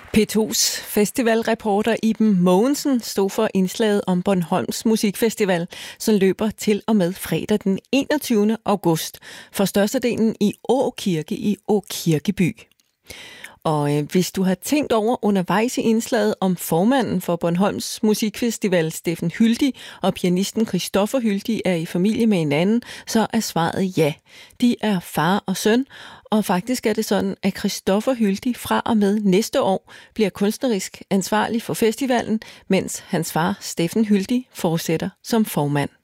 P2's festivalreporter Iben Mogensen stod for indslaget om Bornholms Musikfestival, som løber til og med fredag den 21. august, for størstedelen i Åkirke i Åkirkeby. Og hvis du har tænkt over undervejs i indslaget om formanden for Bornholms Musikfestival, Steffen Hyldig, og pianisten Christoffer Hyldig er i familie med hinanden, så er svaret ja. De er far og søn, og faktisk er det sådan, at Christoffer Hyldig fra og med næste år bliver kunstnerisk ansvarlig for festivalen, mens hans far Steffen Hyldig fortsætter som formand.